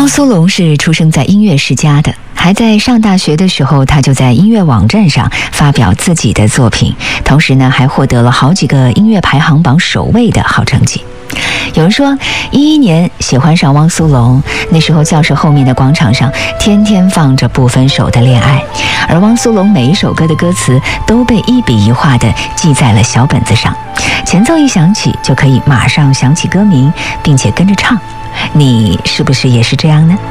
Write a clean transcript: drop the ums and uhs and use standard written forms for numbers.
苏泷是出生在音乐世家的，还在上大学的时候，他就在音乐网站上发表自己的作品，同时呢，还获得了好几个音乐排行榜首位的好成绩。有人说，11年喜欢上汪苏泷，那时候教室后面的广场上天天放着不分手的恋爱，而汪苏泷每一首歌的歌词都被一笔一画地记在了小本子上，前奏一响起就可以马上想起歌名，并且跟着唱。你是不是也是这样呢？